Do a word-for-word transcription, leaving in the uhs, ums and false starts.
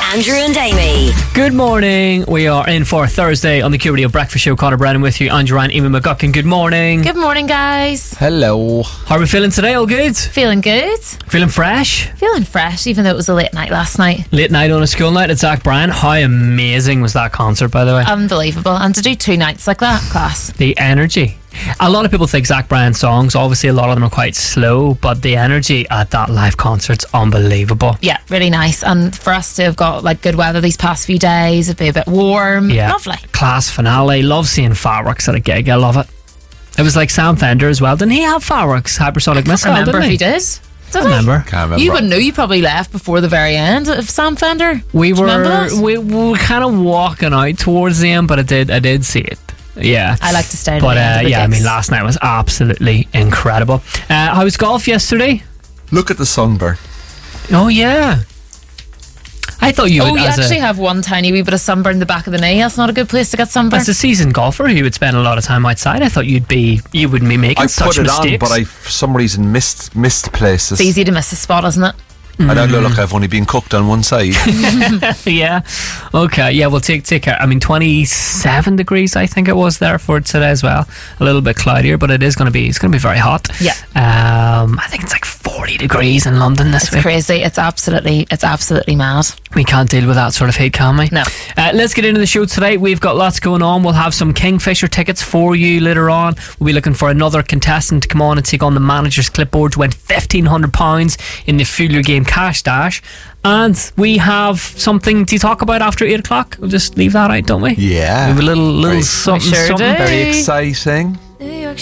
Andrew and Amy. Good morning. We are in for Thursday on the Q Radio Breakfast Show. Conor Brennan with you. Andrew Ryan, Amy McGuckin. Good morning. Good morning, guys. Hello. How are we feeling today? All good? Feeling good. Feeling fresh? Feeling fresh, even though it was a late night last night. Late night on a school night at Zach Bryan. How amazing was that concert, by the way? Unbelievable. And to do two nights like that, class. The energy. A lot of people think Zach Bryan songs, obviously a lot of them are quite slow, but the energy at that live concert's unbelievable. Yeah, really nice. And for us to have got like good weather these past few days, it'd be a bit warm. Yeah. Lovely. Class finale. Love seeing fireworks at a gig. I love it. It was like Sam Fender as well. Didn't he have fireworks? Hypersonic Missile, Remember didn't if he? he did? Did I remember. Can't remember. You wouldn't know. You probably left before the very end of Sam Fender. We Do you remember were that? we, we were kind of walking out towards the end, but I did I did see it. Yeah, I like to stay to But the end uh, of the yeah, I gigs. mean, last night was absolutely incredible. Uh, how was golf yesterday? Look at the sunburn. Oh yeah, I thought you Oh, would. you as actually a, have one tiny wee bit of sunburn in the back of the knee. That's not a good place to get sunburn. as a seasoned golfer who would spend a lot of time outside, I thought you'd be you wouldn't be making I such put it mistakes. on, but I, for some reason, missed missed places. It's easy to miss a spot, isn't it? I don't look like I've only been cooked on one side. Yeah. Okay. Yeah. We'll take take care. I mean, twenty-seven degrees. I think it was there for today as well. A little bit cloudier, but it is going to be. It's going to be very hot. Yeah. Um. I think it's like forty degrees in London this It's week. crazy. It's absolutely, it's absolutely mad. We can't deal with that sort of heat, can we? No. Uh, let's get into the show today. We've got lots going on. We'll have some Kingfisher tickets for you later on. We'll be looking for another contestant to come on and take on the manager's clipboard to win fifteen hundred pounds in the Fuel Your Game Cash Dash. And we have something to talk about after eight o'clock. We'll just leave that out, don't we? Yeah. We have a little, little Very- something, sure something. do. Very exciting.